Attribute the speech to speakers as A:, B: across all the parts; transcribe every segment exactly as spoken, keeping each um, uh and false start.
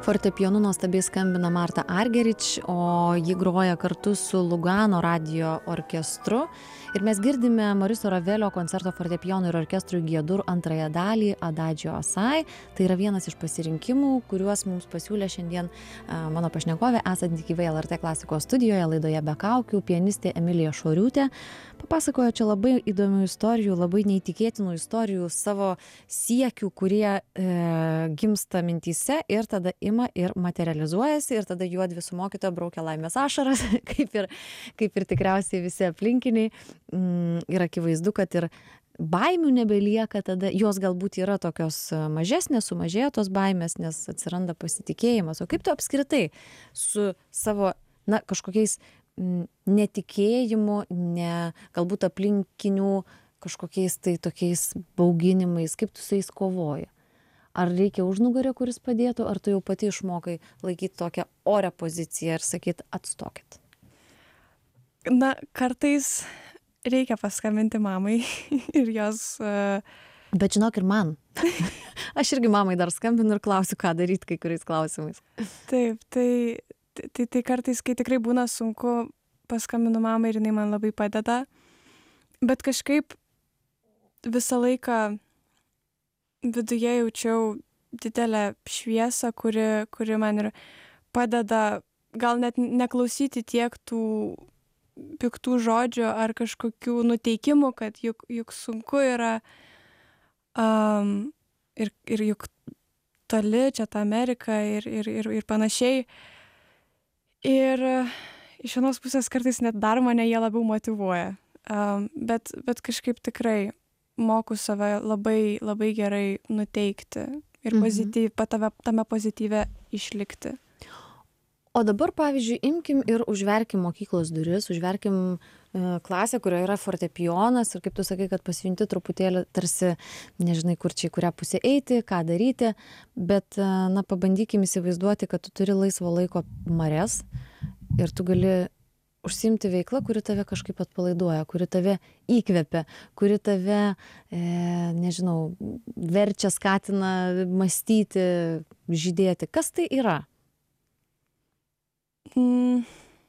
A: Fortepijonu nuostabiai skambina Marta Argerich, o ji groja kartu su Lugano radijo orkestru. Ir mes girdime Moriso Ravelio koncerto fortepijonui ir orkestrui G-dur antrąją dalį Adagio Assai. Tai yra vienas iš pasirinkimų, kuriuos mums pasiūlė šiandien a, mano pašnekovė, esanti gyvai L R T klasikos studijoje, laidoje Be kaukių, pianistė Emilija Šoriūtė. Papasakojo čia labai įdomių istorijų, labai neįtikėtinų istorijų savo siekių, kurie e, gimsta mintyse ir tada ima ir materializuojasi, ir tada juodvi su mokytoja braukia laimės ašaras, kaip ir, kaip ir tikriausiai visi aplinkiniai. Mm, ir akivaizdu, kad ir baimių nebelieka tada, jos galbūt yra tokios mažesnės, sumažėjo tos baimės, nes atsiranda pasitikėjimas. O kaip tu apskritai su savo, na, kažkokiais mm, netikėjimu, ne, galbūt aplinkinių kažkokiais tai tokiais bauginimais, kaip tu su jais kovoji? Ar reikia užnugario, kuris padėtų, ar tu jau pati išmokai laikyti tokią orę poziciją ir sakyti atstokit?
B: Na, kartais reikia paskambinti mamai ir jos... Uh...
A: Bet žinok ir man. Aš irgi mamai dar skambinu ir klausiu, ką daryti kai kuriais klausimais.
B: Taip, tai, tai, tai kartais, kai tikrai būna sunku, paskambinu mamai ir jinai man labai padeda. Bet kažkaip visą laiką viduje jaučiau didelę šviesą, kuri, kuri man ir padeda gal net neklausyti tiek tų piktų žodžių ar kažkokių nuteikimų, kad juk, juk sunku yra um, ir, ir juk toli čia ta Amerika ir, ir, ir, ir panašiai. Ir iš vienos pusės kartais net dar mane jie labiau motyvuoja. Um, bet, bet kažkaip tikrai moku save labai, labai gerai nuteikti ir
A: Mhm.
B: pozityv, patave, tame pozityve išlikti.
A: O dabar, pavyzdžiui, imkim ir užverkim mokyklos duris, užverkim e, klasę, kurioje yra fortepijonas ir kaip tu sakai, kad pasijunti truputėlį tarsi, nežinai, kur čia į kurią pusę eiti, ką daryti, bet, e, na, pabandykim įsivaizduoti, kad tu turi laisvo laiko marias ir tu gali užsiimti veiklą, kuri tave kažkaip atpalaiduoja, kuri tave įkvepia, kuri tave, e, nežinau, verčia, skatina mąstyti, žydėti. Kas tai yra?
B: Mm.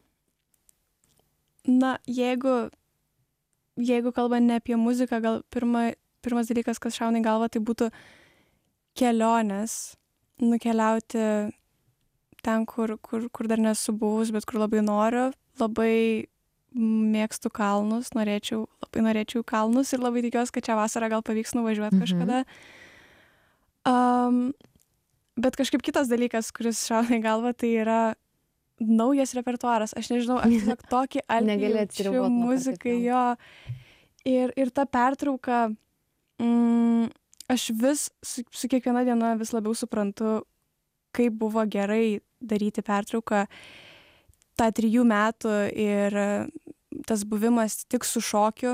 B: Na, jeigu, jeigu kalba ne apie muziką, gal pirma, pirmas dalykas, kas šauna į galvą, tai būtų kelionės, nukeliauti ten, kur, kur, kur dar nesu buvus, bet kur labai noriu, labai mėgstu kalnus, norėčiau, labai norėčiau kalnus ir labai tikiuosi, kad čia vasarą gal pavyks nuvažiuoti
A: Mhm.
B: kažkada. Um, bet kažkaip kitas dalykas, kuris šauna į galvą, tai yra naujas repertuaras. Aš nežinau, aš tiesiog tokį
A: Negali
B: alkį
A: atsiribot
B: jaučiu
A: nuo
B: muzikai,
A: fortepijono.
B: jo. Ir, ir ta pertrauka, mm, aš vis su, su kiekviena diena vis labiau suprantu, kaip buvo gerai daryti pertrauką tą trijų metų ir tas buvimas tik su šokiu,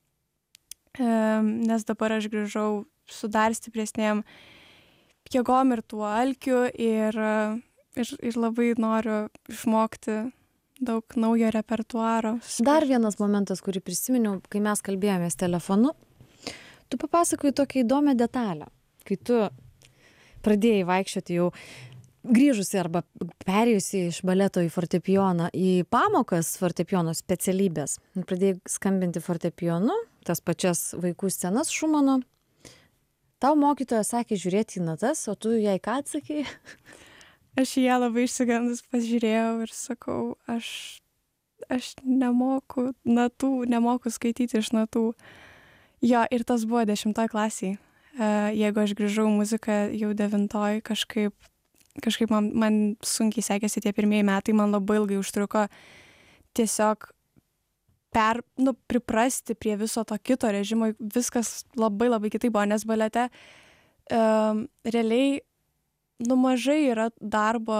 B: nes dabar aš grįžau su dar stipresnėm jėgom ir tuo alkiu ir Ir, ir labai noriu išmokti daug naujo repertuaro.
A: Dar vienas momentas, kurį prisiminiau, kai mes kalbėjomės telefonu, tu papasakojai tokią įdomią detalę, kai tu pradėjai vaikščioti jau grįžusi arba perėjusi iš baleto į fortepijoną, į pamokas fortepijono specialybės, pradėjai skambinti fortepijonu, tas pačias vaikų scenas Šumano. Tau mokytoja sakė žiūrėti į natas, o tu jai ką atsakei?
B: Aš į ją labai išsigandus pasižiūrėjau ir sakau, aš, aš nemoku natų, nemoku skaityti iš natų. Jo, ir tas buvo dešimtoj klasiai. Uh, jeigu aš grįžau muziką jau devintoj, kažkaip, kažkaip man, man sunkiai sekėsi tie pirmieji metai, man labai ilgai užtruko tiesiog per, nu, priprasti prie viso to kito režimo, viskas labai labai kitaip buvo, nes balete um, realiai nu mažai yra darbo